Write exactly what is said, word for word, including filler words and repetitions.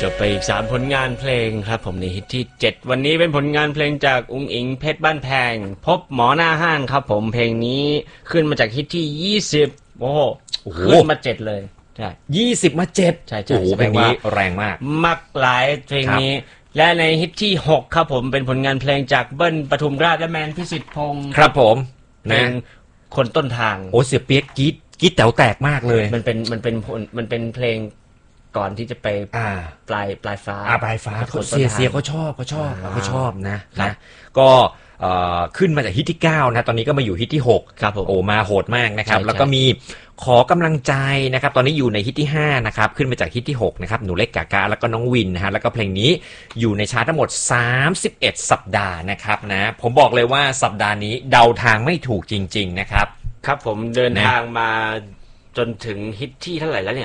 จบไปอีกสามผลงานเพลงครับผมในฮิตที่เจ็ดวันนี้เป็นผลงานเพลงจากอุ๋งอิงเพชรบ้านแพงพบหมอหน้าห้านครับผมเพลงนี้ขึ้นมาจากฮิตที่ยี่สิบโอ้โหขึ้นมาเจ็ดเลยใช่ยี่สิบมาเจ็ดใช่ใช่โอ้โหเพลงนี้แรงมากมักหลายเพลงนี้และในฮิตที่หกครับผมเป็นผลงานเพลงจากเบิ้ลปทุมราชและแมนพิสิทธิ์พงศ์ครับผมเพลงคนต้นทางโอ้เสียเปียกกรี๊ดกรี๊ดแต๋วแตกมากเลยมันเป็นมันเป็นมันเป็นเพลงก่อนที่จะไปปลายปลายฟ้าปลายฟ้าเสียเสียเขาชอบเขาชอบเขาชอบนะนะก็ขึ้นมาจากฮิตที่เก้านะตอนนี้ก็มาอยู่ฮิตที่หกครับผมโอ้มาโหดมากนะครับแล้วก็มีขอกำลังใจนะครับตอนนี้อยู่ในฮิตที่ห้านะครับขึ้นมาจากฮิตที่หกนะครับหนูเล็กกากาแล้วก็น้องวินนะฮะแล้วก็เพลงนี้อยู่ในชาร์ตทั้งหมดสามสิบเอ็ดสัปดาห์นะครับนะผมบอกเลยว่าสัปดาห์นี้เดาทางไม่ถูกจริงๆนะครับครับผมเดินทางมาจนถึงฮิตที่เท่าไหร่แล้วเนี่ย